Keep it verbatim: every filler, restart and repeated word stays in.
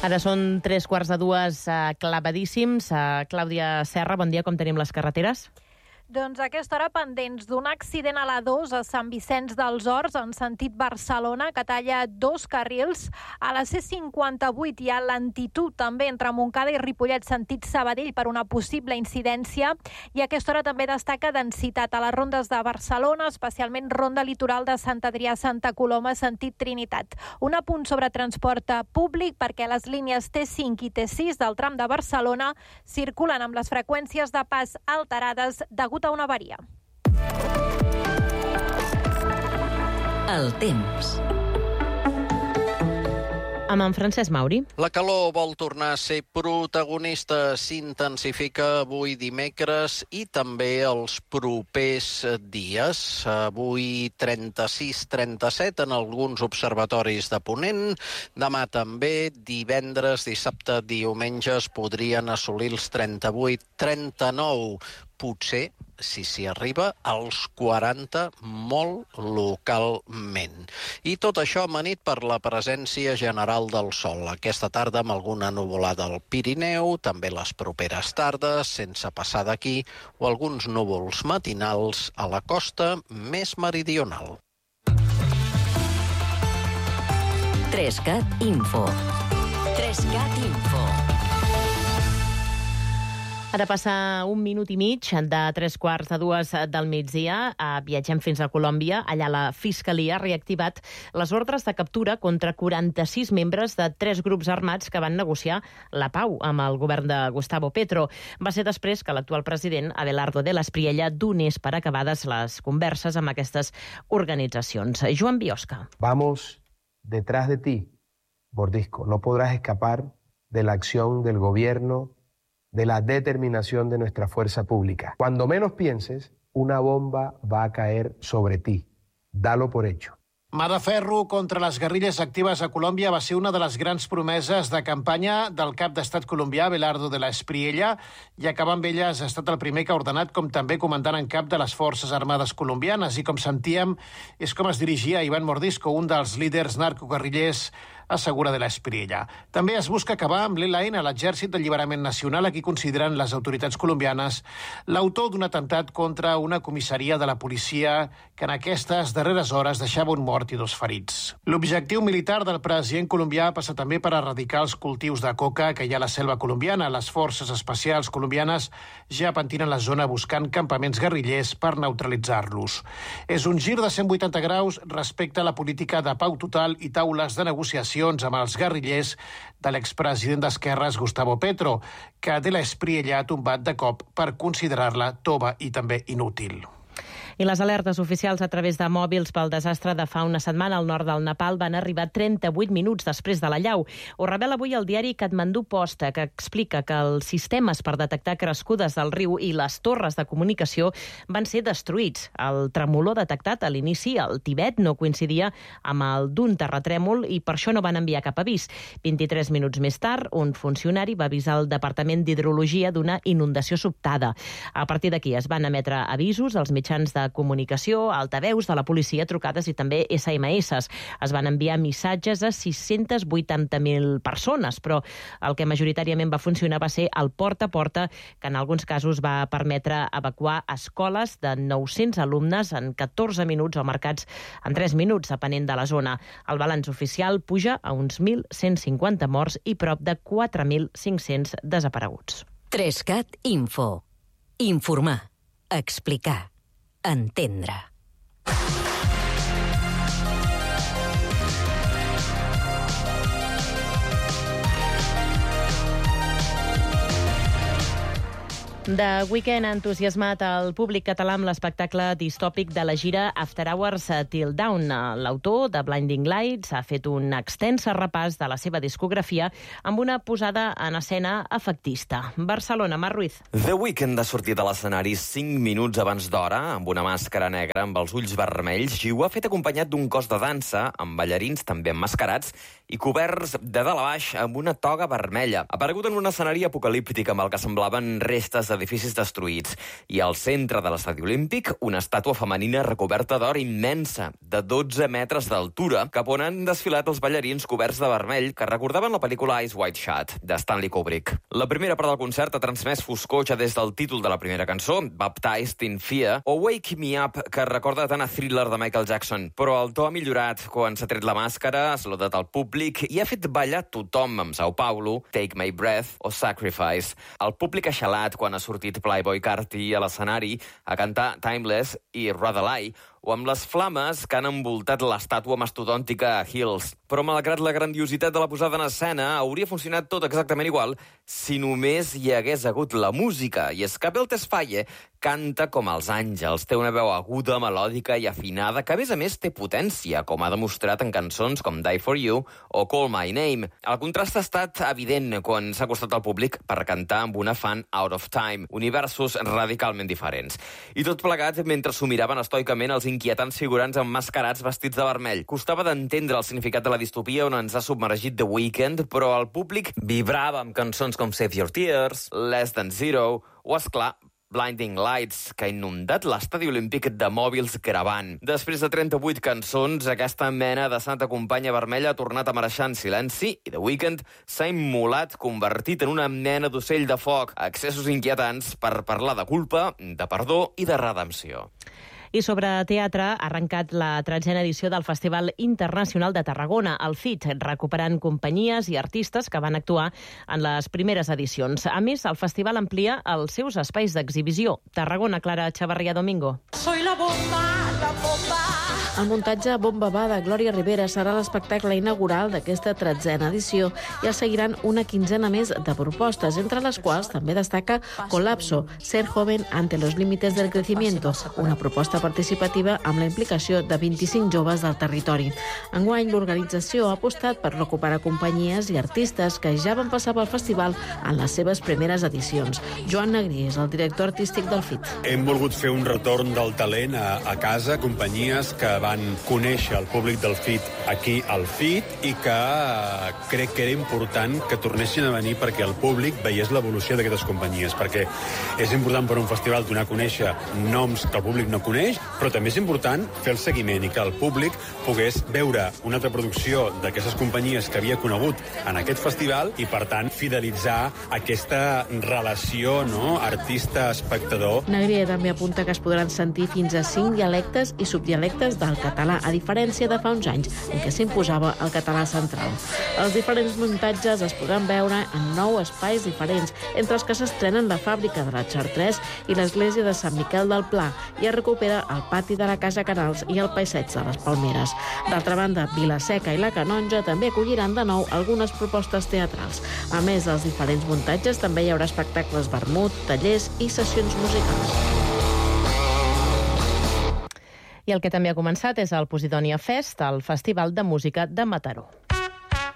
Ara són tres quarts de dues uh, clavadíssims. Uh, Clàudia Serra, bon dia, com tenim les carreteres? Doncs a aquesta hora pendents d'un accident a la dos a Sant Vicenç dels Horts en sentit Barcelona que talla dos carrils. A la C cinquanta-vuit hi ha lentitud també entre Montcada i Ripollet sentit Sabadell per una possible incidència i a aquesta hora també destaca densitat a les rondes de Barcelona, especialment ronda litoral de Sant Adrià Santa Coloma sentit Trinitat. Un apunt sobre transport públic perquè les línies T cinc i T sis del tram de Barcelona circulen amb les freqüències de pas alterades degut a una avaria. El temps. Amb en Francesc Mauri. La calor vol tornar a ser protagonista. S'intensifica avui dimecres i també els propers dies. Avui trenta-sis trenta-set en alguns observatoris de Ponent. Demà també, divendres, dissabte, diumenge es podrien assolir els trenta-vuit trenta-nou. Potser, si s'hi arriba, als quaranta molt localment. I tot això amanit per la presència general del sol. Aquesta tarda amb alguna nuvolada al Pirineu, també les properes tardes, sense passar d'aquí, o alguns núvols matinals a la costa més meridional. Trescat Info. Trescat Info. Ara passa un minut i mig de tres quarts de dues del migdia. Viatgem fins a Colòmbia. Allà la Fiscalia ha reactivat les ordres de captura contra quaranta-sis membres de tres grups armats que van negociar la pau amb el govern de Gustavo Petro. Va ser després que l'actual president, Abelardo de l'Espriella, donés per acabades les converses amb aquestes organitzacions. Joan Biosca. Vamos detrás de ti, Mordisco. No podrás escapar de la acción del gobierno, de la determinación de nuestra fuerza pública. Cuando menos pienses, una bomba va a caer sobre ti. Dalo por hecho. Mà de ferro contra les guerrilles actives a Colòmbia va ser una de les grans promeses de campanya del cap d'estat colombià, Abelardo de l'Espriella, i acabar amb elles ha estat el primer que ha ordenat com també comandant en cap de les Forces Armades colombianes. I com sentíem, és com es dirigia Iván Mordisco, un dels líders narcoguerrillers, assegura de l'Espriella. També es busca acabar amb l'E L N, l'Exèrcit d'Alliberament Nacional, a qui consideren les autoritats colombianes l'autor d'un atemptat contra una comissaria de la policia que en aquestes darreres hores deixava un mort i dos ferits. L'objectiu militar del president colombià passa també per erradicar els cultius de coca que hi ha a la selva colombiana. Les forces especials colombianes ja pentinen la zona buscant campaments guerrillers per neutralitzar-los. És un gir de cent vuitanta graus respecte a la política de pau total i taules de negociació amb els guerrillers de l'expresident d'Esquerres Gustavo Petro, que de l'Espriella ha tombat de cop per considerar-la tova i també inútil. I les alertes oficials a través de mòbils pel desastre de fa una setmana al nord del Nepal van arribar trenta-vuit minuts després de l'allau. Ho revela avui el diari Kathmandu Post, que explica que els sistemes per detectar crescudes del riu i les torres de comunicació van ser destruïts. El tremolor detectat a l'inici al Tibet no coincidia amb el d'un terratrèmol i per això no van enviar cap avís. vint-i-tres minuts més tard, un funcionari va avisar el Departament d'Hidrologia d'una inundació sobtada. A partir d'aquí es van emetre avisos als mitjans de comunicació, altaveus de la policia, trucades i també esse eme esse. Es van enviar missatges a sis-centes vuitanta mil persones, però el que majoritàriament va funcionar va ser el porta a porta, que en alguns casos va permetre evacuar escoles de nou-cents alumnes en catorze minuts o marcats en tres minuts, depenent de la zona. El balanç oficial puja a uns mil cent cinquanta morts i prop de quatre mil cinc-cents desapareguts. Trescat Info. Informar. Explicar. Entendre. De Weekend ha entusiasmat el públic català amb l'espectacle distòpic de la gira After Hours Till Dawn. L'autor de Blinding Lights ha fet un extens repàs de la seva discografia amb una posada en escena efectista. Barcelona, Mar Ruiz. The Weeknd ha sortit a l'escenari cinc minuts abans d'hora, amb una màscara negra amb els ulls vermells, i ho ha fet acompanyat d'un cos de dansa, amb ballarins també emmascarats i coberts de dalt a baix amb una toga vermella. Ha aparegut en un escenari apocalíptic amb el que semblaven restes edificis destruïts. I al centre de l'estadi olímpic, una estàtua femenina recoberta d'or immensa, de dotze metres d'altura, cap on han desfilat els ballarins coberts de vermell que recordaven la pel·lícula Eyes Wide Shut, de Stanley Kubrick. La primera part del concert ha transmès foscor ja des del títol de la primera cançó, Baptized in Fear, o Wake Me Up, que recorda tant a Thriller de Michael Jackson. Però el to ha millorat quan s'ha tret la màscara, ha saludat al públic i ha fet ballar tothom amb Sao Paulo, Take My Breath o Sacrifice. El públic ha xalat quan ha sortit Playboi Carti a l'escenari a cantar Timeless i Rather Lie, o amb les flames que han envoltat l'estàtua mastodòntica a Hills. Però malgrat la grandiositat de la posada en escena, hauria funcionat tot exactament igual si només hi hagués hagut la música. I és que Abel Tesfaye canta com els àngels, té una veu aguda, melòdica i afinada, que a més a més té potència, com ha demostrat en cançons com Die For You o Call My Name. El contrast ha estat evident quan s'ha acostat al públic per cantar amb una fan Out of Time, universos radicalment diferents. I tot plegat mentre s'ho miraven estoicament els inquietants figurants emmascarats vestits de vermell. Costava d'entendre el significat de la distopia on ens ha submergit The Weeknd, però el públic vibrava amb cançons com Save Your Tears, Less Than Zero o, esclar, Blinding Lights, que ha inundat l'estadi olímpic de mòbils gravant. Després de trenta-vuit cançons, aquesta mena de santa companya vermella ha tornat a marxar en silenci i The Weeknd s'ha immolat, convertit en una mena d'ocell de foc, accessos inquietants per parlar de culpa, de perdó i de redempció. I sobre teatre ha arrencat la tretzena edició del Festival Internacional de Tarragona, el F I T, recuperant companyies i artistes que van actuar en les primeres edicions. A més, el festival amplia els seus espais d'exhibició. Tarragona, Clara Chavarría Domingo. Soy la bomba, la bomba. El muntatge Bomba Va de Glòria Rivera serà l'espectacle inaugural d'aquesta tretzena edició i el seguiran una quinzena més de propostes, entre les quals també destaca Colapso, Ser joven ante los límites del crecimiento, una proposta participativa amb la implicació de vint-i-cinc joves del territori. Enguany, l'organització ha apostat per recuperar companyies i artistes que ja van passar pel festival en les seves primeres edicions. Joan Negrí és el director artístic del F I T. Hem volgut fer un retorn del talent a, a casa, companyies que van conèixer el públic del F I T aquí al F I T i que eh, crec que era important que tornessin a venir perquè el públic veiés l'evolució d'aquestes companyies, perquè és important per un festival donar a conèixer noms que el públic no coneix, però també és important fer el seguiment i que el públic pogués veure una altra producció d'aquestes companyies que havia conegut en aquest festival i, per tant, fidelitzar aquesta relació, no?, artista-espectador. Negrier també apunta que es podran sentir fins a cinc dialectes i subdialectes del català, a diferència de fa uns anys, en què s'imposava el català central. Els diferents muntatges es podran veure en nou espais diferents, entre els que s'estrenen la fàbrica de la Chartres i l'església de Sant Miquel del Pla, i es recupera el pati de la Casa Canals i el passeig de les Palmeres. D'altra banda, Vilaseca i la Canonja també acolliran de nou algunes propostes teatrals. A més dels diferents muntatges, també hi haurà espectacles vermut, tallers i sessions musicals. I el que també ha començat és el Posidonia Fest, el Festival de Música de Mataró.